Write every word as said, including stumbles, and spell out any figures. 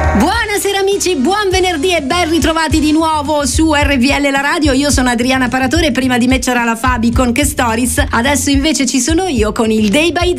Buonasera amici, buon venerdì e ben ritrovati di nuovo su R V L la radio. Io sono Adriana Paratore, prima di me c'era la Fabi con Che Stories, adesso invece ci sono io con il Day by